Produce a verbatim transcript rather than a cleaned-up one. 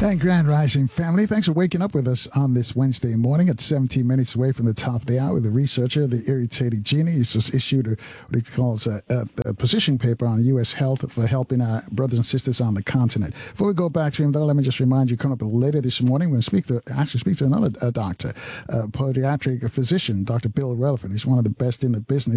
And Grand Rising family, thanks for waking up with us on this Wednesday morning at seventeen minutes away from the top of the hour. The researcher, the irritated genie, has just issued a, what he calls a, a, a position paper on U S health for helping our brothers and sisters on the continent. Before we go back to him, though, let me just remind you, coming up later this morning, we're going to speak to, actually speak to another uh, doctor, a podiatric physician, Doctor Bill Relaford. He's one of the best in the business.